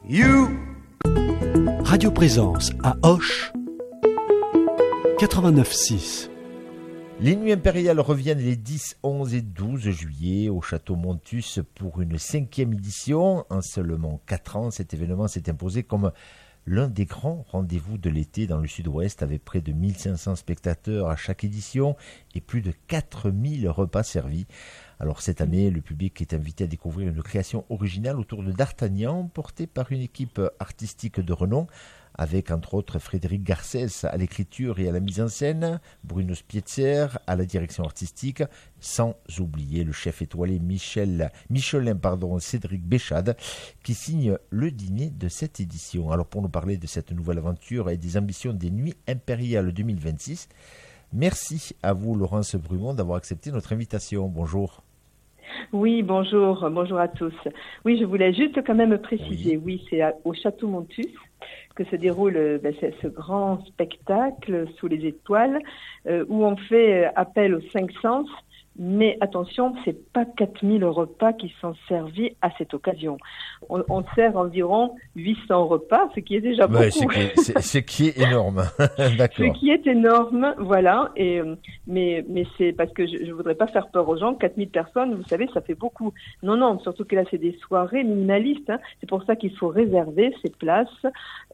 You. Radio Présence à Auch 89.6. Les Nuits Impériales reviennent les 10, 11 et 12 juillet au Château Montus pour une 5e édition. En seulement 4 ans, cet événement s'est imposé comme l'un des grands rendez-vous de l'été dans le sud-ouest, avec près de 1500 spectateurs à chaque édition et plus de 4000 repas servis. Alors cette année, le public est invité à découvrir une création originale autour de D'Artagnan, portée par une équipe artistique de renom, avec entre autres Frédéric Garcès à l'écriture et à la mise en scène, Bruno Spietzer à la direction artistique, sans oublier le chef étoilé Michelin, Cédric Béchade, qui signe le dîner de cette édition. Alors pour nous parler de cette nouvelle aventure et des ambitions des Nuits Impériales 2026, merci à vous Laurence Brumont d'avoir accepté notre invitation. Bonjour. Oui, bonjour à tous. Oui, je voulais juste quand même préciser, oui c'est au Château Montus que se déroule ce grand spectacle sous les étoiles où on fait appel aux 5 sens. Mais attention, c'est pas 4000 repas qui sont servis à cette occasion. On sert environ 800 repas, ce qui est déjà beaucoup. Ce qui est énorme. D'accord. Ce qui est énorme, voilà. Et mais c'est parce que je voudrais pas faire peur aux gens. 4000 personnes, vous savez, ça fait beaucoup. Non, surtout que là, c'est des soirées minimalistes. Hein. C'est pour ça qu'il faut réserver ces places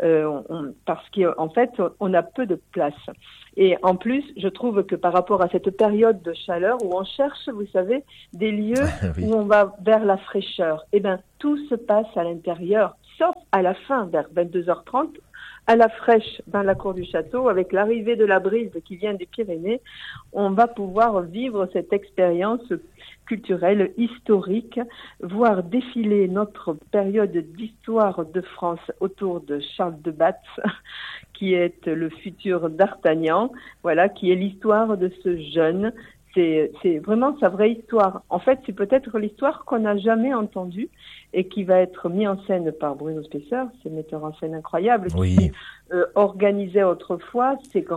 parce qu'en fait, on a peu de places. Et en plus, je trouve que par rapport à cette période de chaleur où on cherche, vous savez, des lieux oui. où on va vers la fraîcheur, eh ben tout se passe à l'intérieur, sauf à la fin, vers 22h30, à la fraîche dans la cour du château, avec l'arrivée de la brise qui vient des Pyrénées, on va pouvoir vivre cette expérience culturelle, historique, voir défiler notre période d'histoire de France autour de Charles de Batz, qui est le futur D'Artagnan, voilà, qui est l'histoire de ce jeune. C'est vraiment sa vraie histoire. En fait, c'est peut-être l'histoire qu'on n'a jamais entendue et qui va être mise en scène par Bruno Spietzer, ce metteur en scène incroyable, oui. qui organisait autrefois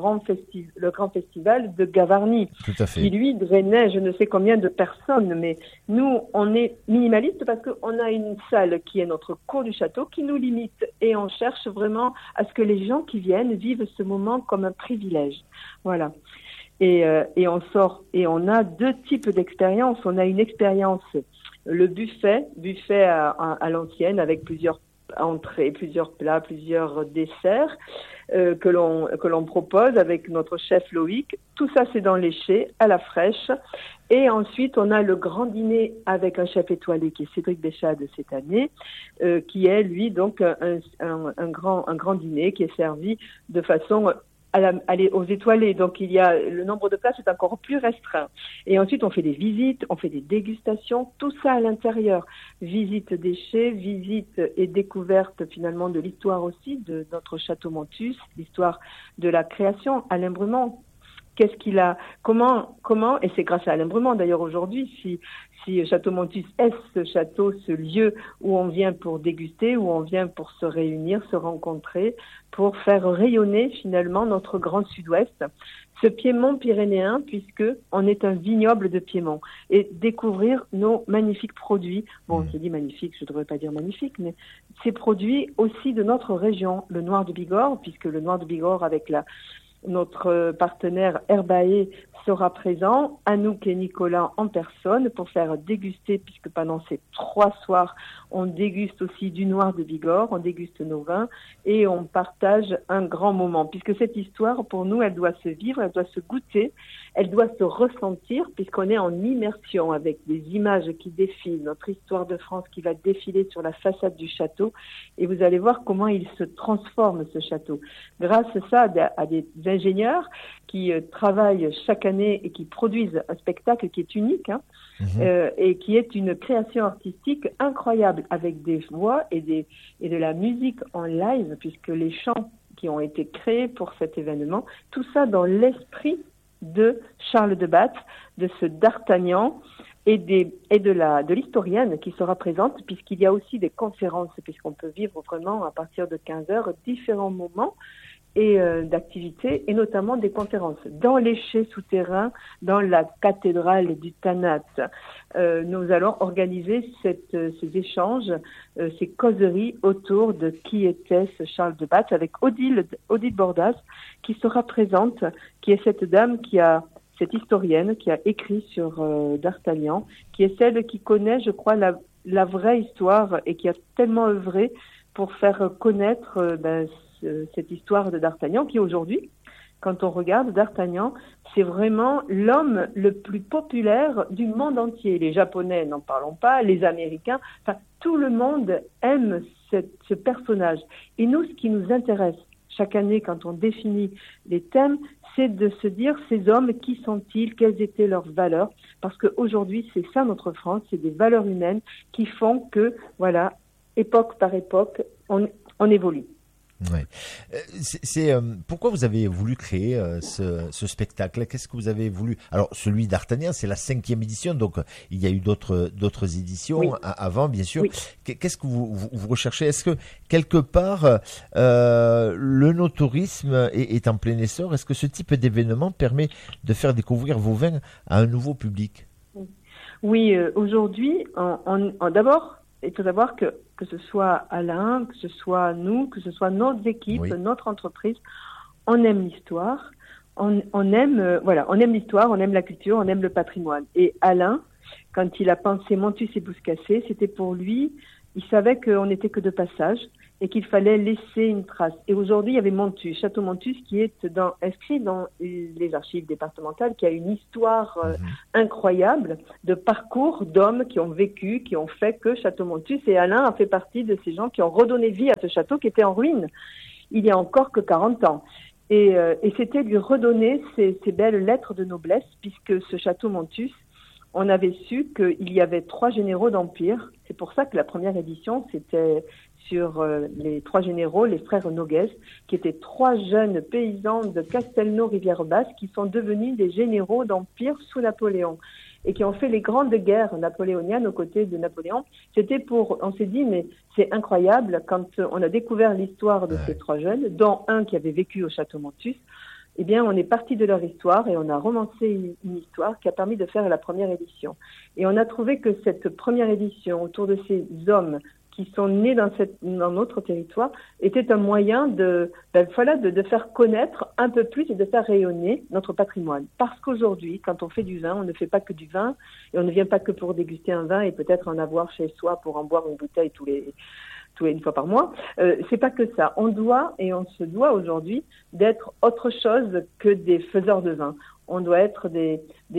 le grand festival de Gavarnie, qui lui drainait je ne sais combien de personnes. Mais nous, on est minimaliste parce qu'on a une salle qui est notre cour du château qui nous limite et on cherche vraiment à ce que les gens qui viennent vivent ce moment comme un privilège. Voilà. Et on sort et on a 2 types d'expériences. On a une expérience, le buffet à l'ancienne avec plusieurs entrées, plusieurs plats, plusieurs desserts que l'on propose avec notre chef Loïc. Tout ça c'est dans l'éché, à la fraîche. Et ensuite on a le grand dîner avec un chef étoilé qui est Cédric Béchade cette année, qui est lui donc un grand dîner qui est servi de façon aller aux étoilés, donc le nombre de places est encore plus restreint. Et ensuite, on fait des visites, on fait des dégustations, tout ça à l'intérieur. Visite des chais, visite et découverte finalement de l'histoire aussi de notre Château Montus, l'histoire de la création. Alain Brumont, qu'est-ce qu'il a, comment, et c'est grâce à Alain Brumont d'ailleurs aujourd'hui, si Château Montus est ce château, ce lieu où on vient pour déguster, où on vient pour se réunir, se rencontrer, pour faire rayonner finalement notre grand sud-ouest, ce Piémont pyrénéen, puisque on est un vignoble de Piémont, et découvrir nos magnifiques produits. Bon, je dis magnifiques, je ne devrais pas dire magnifiques, mais ces produits aussi de notre région, le Noir de Bigorre, puisque le Noir de Bigorre avec notre partenaire Herbae sera présent, Anouk et Nicolas en personne pour faire déguster, puisque pendant ces 3 soirs, on déguste aussi du Noir de Bigorre, on déguste nos vins et on partage un grand moment, puisque cette histoire, pour nous, elle doit se vivre, elle doit se goûter, elle doit se ressentir, puisqu'on est en immersion avec des images qui défilent, notre histoire de France qui va défiler sur la façade du château, et vous allez voir comment il se transforme, ce château. Grâce à ça, à des ingénieurs qui travaillent chaque année et qui produisent un spectacle qui est unique, et qui est une création artistique incroyable, avec des voix et de la musique en live, puisque les chants qui ont été créés pour cet événement, tout ça dans l'esprit de Charles de Batz, de ce D'Artagnan, de l'historienne qui sera présente, puisqu'il y a aussi des conférences, puisqu'on peut vivre vraiment à partir de 15 heures différents moments et d'activités, et notamment des conférences. Dans les chais souterrains, dans la cathédrale du Tanat, nous allons organiser ces échanges, ces causeries autour de qui était ce Charles de Batz, avec Odile Bordas, qui sera présente, qui est cette dame cette historienne qui a écrit sur D'Artagnan, qui est celle qui connaît, je crois, la vraie histoire et qui a tellement œuvré pour faire connaître cette histoire de D'Artagnan, qui aujourd'hui, quand on regarde D'Artagnan, c'est vraiment l'homme le plus populaire du monde entier. Les Japonais, n'en parlons pas, les Américains, enfin, tout le monde aime ce personnage. Et nous, ce qui nous intéresse chaque année quand on définit les thèmes, c'est de se dire, ces hommes, qui sont-ils, quelles étaient leurs valeurs? Parce qu'aujourd'hui, c'est ça notre France, c'est des valeurs humaines qui font que, voilà, époque par époque, on évolue. Ouais. Pourquoi vous avez voulu créer ce spectacle? Qu'est-ce que vous avez voulu? Alors, celui d'Artagnan, c'est la 5e édition, donc il y a eu d'autres éditions avant, bien sûr. Oui. Qu'est-ce que vous recherchez? Est-ce que quelque part le no-tourisme est en plein essor? Est-ce que ce type d'événement permet de faire découvrir vos vins à un nouveau public? Oui, aujourd'hui, d'abord, il faut savoir que ce soit Alain, que ce soit nous, que ce soit notre équipe, notre entreprise, on aime l'histoire, on aime l'histoire, on aime la culture, on aime le patrimoine. Et Alain, quand il a pensé Montus et Bouscassé, c'était pour lui, il savait qu'on n'était que de passage et qu'il fallait laisser une trace. Et aujourd'hui, il y avait Montus, Château Montus, qui est inscrit dans les archives départementales, qui a une histoire incroyable de parcours d'hommes qui ont vécu, qui ont fait que Château Montus, et Alain a fait partie de ces gens qui ont redonné vie à ce château qui était en ruine il y a encore que 40 ans. Et c'était lui redonner ces belles lettres de noblesse, puisque ce Château Montus, on avait su qu'il y avait 3 généraux d'Empire. C'est pour ça que la première édition, c'était sur les 3 généraux, les frères Noguès, qui étaient 3 jeunes paysans de Castelnau-Rivière-Basse qui sont devenus des généraux d'Empire sous Napoléon et qui ont fait les grandes guerres napoléoniennes aux côtés de Napoléon. On s'est dit, mais c'est incroyable, quand on a découvert l'histoire de ces 3 jeunes, dont un qui avait vécu au Château Montus, eh bien, on est parti de leur histoire et on a romancé une histoire qui a permis de faire la première édition. Et on a trouvé que cette première édition, autour de ces hommes qui sont nés dans notre territoire, était un moyen de faire connaître un peu plus et de faire rayonner notre patrimoine. Parce qu'aujourd'hui, quand on fait du vin, on ne fait pas que du vin et on ne vient pas que pour déguster un vin et peut-être en avoir chez soi pour en boire une bouteille une fois par mois. C'est pas que ça. On se doit aujourd'hui d'être autre chose que des faiseurs de vin. On doit être des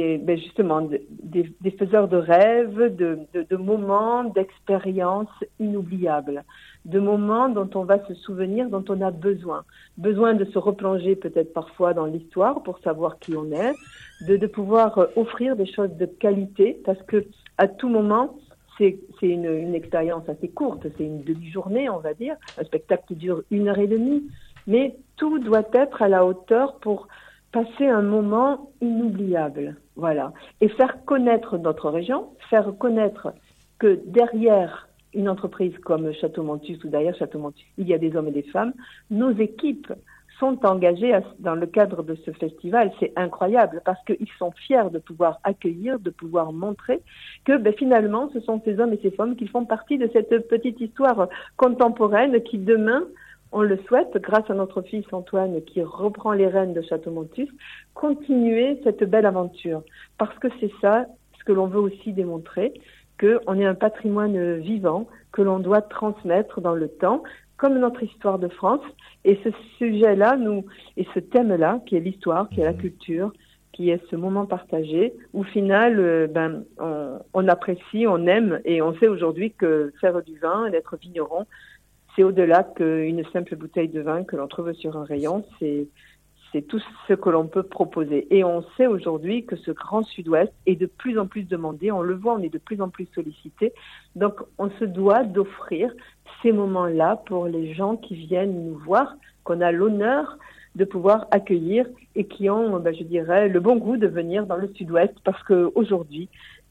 faiseurs de rêves, de moments, d'expériences inoubliables, de moments dont on va se souvenir, dont on a besoin de se replonger peut-être parfois dans l'histoire pour savoir qui on est, de pouvoir offrir des choses de qualité, parce que à tout moment, c'est une expérience assez courte, c'est une demi-journée, on va dire. Un spectacle qui dure 1h30, mais tout doit être à la hauteur pour passer un moment inoubliable, voilà. Et faire connaître notre région, faire connaître que derrière une entreprise comme Château Montus ou derrière Château Montus, il y a des hommes et des femmes. Nos équipes sont engagés dans le cadre de ce festival. C'est incroyable parce qu'ils sont fiers de pouvoir accueillir, de pouvoir montrer que finalement, ce sont ces hommes et ces femmes qui font partie de cette petite histoire contemporaine qui demain, on le souhaite, grâce à notre fils Antoine qui reprend les rênes de Château Montus, continuer cette belle aventure. Parce que c'est ça ce que l'on veut aussi démontrer, qu'on est un patrimoine vivant que l'on doit transmettre dans le temps, comme notre histoire de France. Et ce sujet-là, et ce thème-là, qui est l'histoire, qui est la culture, qui est ce moment partagé, où au final, on apprécie, on aime, et on sait aujourd'hui que faire du vin, d'être vigneron, c'est au-delà qu'une simple bouteille de vin que l'on trouve sur un rayon, c'est tout ce que l'on peut proposer. Et on sait aujourd'hui que ce grand sud-ouest est de plus en plus demandé, on le voit, on est de plus en plus sollicité. Donc on se doit d'offrir ces moments-là pour les gens qui viennent nous voir, qu'on a l'honneur de pouvoir accueillir et qui ont, le bon goût de venir dans le sud-ouest, parce qu'aujourd'hui,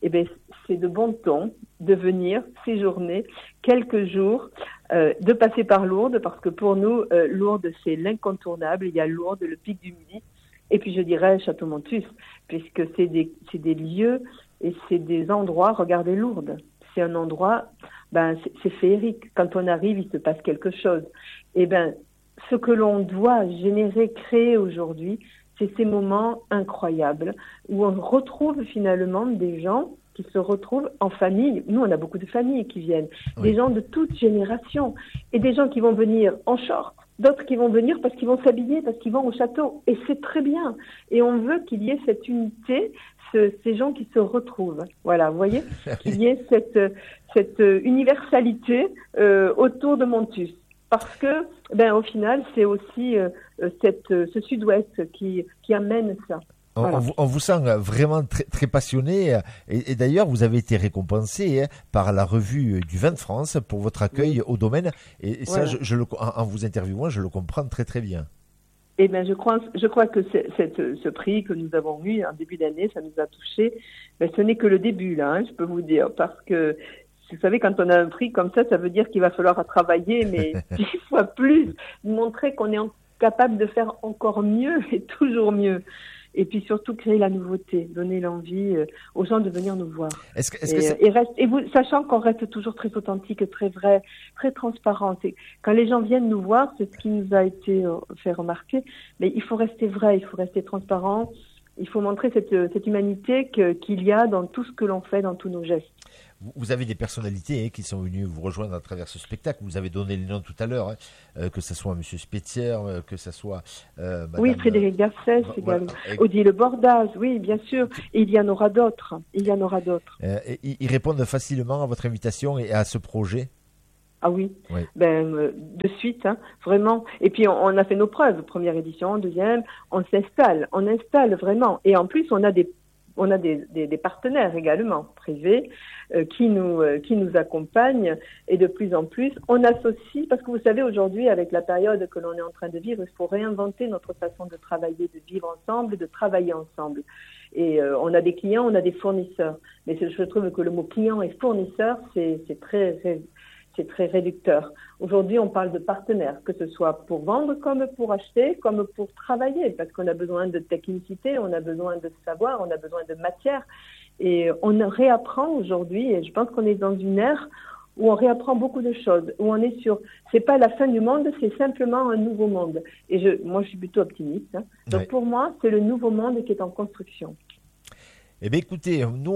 bien, c'est de bon ton de venir séjourner quelques jours, de passer par Lourdes, parce que pour nous, Lourdes, c'est l'incontournable. Il y a Lourdes, le pic du Midi, et puis je dirais Château-Montus, puisque c'est des lieux et c'est des endroits. Regardez Lourdes, c'est un endroit, c'est féerique. Quand on arrive, il se passe quelque chose. Et ce que l'on doit créer aujourd'hui, c'est ces moments incroyables où on retrouve finalement des gens qui se retrouvent en famille. Nous, on a beaucoup de familles qui viennent, des gens de toutes générations, et des gens qui vont venir en short, d'autres qui vont venir parce qu'ils vont s'habiller, parce qu'ils vont au château, et c'est très bien. Et on veut qu'il y ait cette unité, ces gens qui se retrouvent. Voilà, vous voyez, qu'il y ait cette universalité autour de Montus. Parce que, au final, c'est aussi ce sud-ouest qui amène ça. Voilà. On vous sent vraiment très, très passionné, et d'ailleurs vous avez été récompensé par la revue du vin de France pour votre accueil au domaine, et ça, en vous interviewant, je le comprends très très bien. Eh bien, je crois que ce prix que nous avons eu en début d'année, ça nous a touchés. Ce n'est que le début là, je peux vous dire, parce que vous savez, quand on a un prix comme ça veut dire qu'il va falloir travailler, mais 10 fois plus, montrer qu'on est capable de faire encore mieux et toujours mieux. Et puis surtout créer la nouveauté, donner l'envie aux gens de venir nous voir. Sachant qu'on reste toujours très authentique, très vrai, très transparent. Quand les gens viennent nous voir, c'est ce qui nous a été fait remarquer, mais il faut rester vrai, il faut rester transparent, il faut montrer cette humanité qu'il y a dans tout ce que l'on fait, dans tous nos gestes. Vous avez des personnalités qui sont venues vous rejoindre à travers ce spectacle. Vous avez donné les noms tout à l'heure, que ce soit M. Spetzier, que ce soit Madame... Oui, Frédéric Garcès, également. Odile Bordaz, oui, bien sûr. Et il y en aura d'autres. Ils répondent facilement à votre invitation et à ce projet? Ah oui, de suite, vraiment. Et puis on a fait nos preuves, première édition, deuxième, on installe vraiment. Et en plus, on a des partenaires également, privés, qui nous accompagnent, et de plus en plus, on associe, parce que vous savez, aujourd'hui, avec la période que l'on est en train de vivre, il faut réinventer notre façon de travailler, de vivre ensemble, de travailler ensemble. Et on a des clients, on a des fournisseurs. Mais je trouve que le mot client et fournisseur, c'est très réducteur. Aujourd'hui, on parle de partenaires, que ce soit pour vendre comme pour acheter, comme pour travailler, parce qu'on a besoin de technicité, on a besoin de savoir, on a besoin de matière. Et on réapprend aujourd'hui, et je pense qu'on est dans une ère où on réapprend beaucoup de choses, où on est c'est pas la fin du monde, c'est simplement un nouveau monde. Et moi, je suis plutôt optimiste. Donc pour moi, c'est le nouveau monde qui est en construction. Eh bien, écoutez, nous,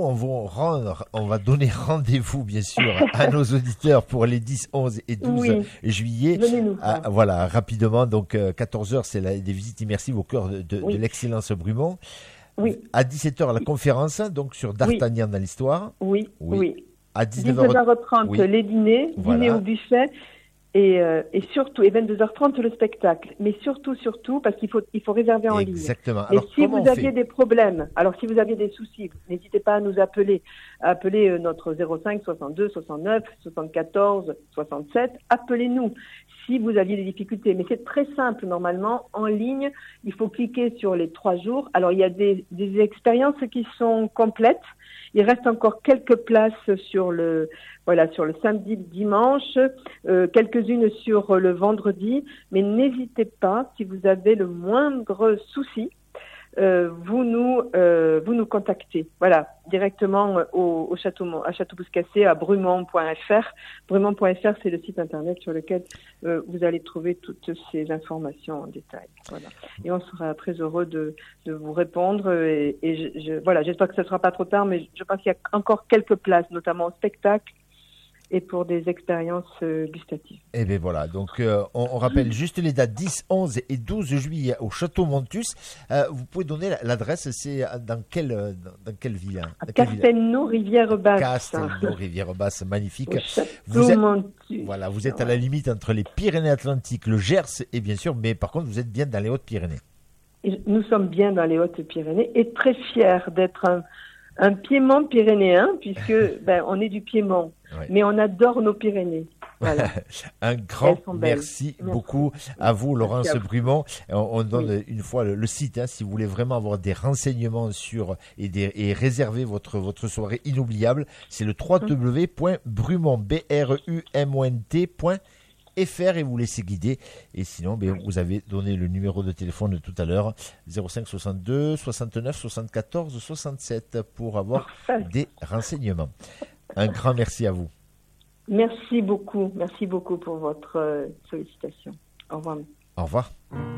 on va donner rendez-vous, bien sûr, à nos auditeurs pour les 10, 11 et 12 juillet. Venez-nous voir. Rapidement, donc 14h, c'est des visites immersives au cœur de l'excellence Brumont. Oui. À 17h, la conférence, donc sur D'Artagnan dans l'histoire. Oui. À 19h30, les dîners au buffet. Et surtout, et 22h30 le spectacle. Mais surtout, parce qu'il faut réserver en ligne. Exactement. Et si vous aviez des problèmes, si vous aviez des soucis, n'hésitez pas à nous appeler. Appelez notre 05 62 69 74 67. Appelez-nous si vous aviez des difficultés. Mais c'est très simple, normalement. En ligne, il faut cliquer sur les 3 jours. Alors, il y a des expériences qui sont complètes. Il reste encore quelques places sur le samedi, le dimanche, quelques-unes sur le vendredi, mais n'hésitez pas, si vous avez le moindre souci, vous nous contactez. Voilà, directement à Château-Bouscassé, à brumont.fr. Brumont.fr, c'est le site internet sur lequel vous allez trouver toutes ces informations en détail. Voilà. Et on sera très heureux de vous répondre. Et j'espère que ce ne sera pas trop tard, mais je pense qu'il y a encore quelques places, notamment au spectacle et pour des expériences gustatives. Et bien voilà, donc on rappelle juste les dates 10, 11 et 12 juillet au Château Montus. Vous pouvez donner l'adresse, c'est dans quelle ville? À Castelnau-Rivière-Basse. Castelnau-Rivière-Basse, magnifique. Montus. Voilà, vous êtes à la limite entre les Pyrénées-Atlantiques, le Gers, et bien sûr, mais par contre, vous êtes bien dans les Hautes-Pyrénées. Nous sommes bien dans les Hautes-Pyrénées et très fiers d'être un Piémont pyrénéen, puisque on est du Piémont, mais on adore nos Pyrénées. Voilà. Un grand merci beaucoup à vous, Laurence Brumont. On donne une fois le site, si vous voulez vraiment avoir des renseignements sur et réserver votre soirée inoubliable. C'est le www.brumont.fr et vous laissez guider. Et sinon, vous avez donné le numéro de téléphone de tout à l'heure, 05 62 69 74 67 pour avoir des renseignements. Un grand merci à vous. Merci beaucoup pour votre sollicitation. Au revoir. Au revoir.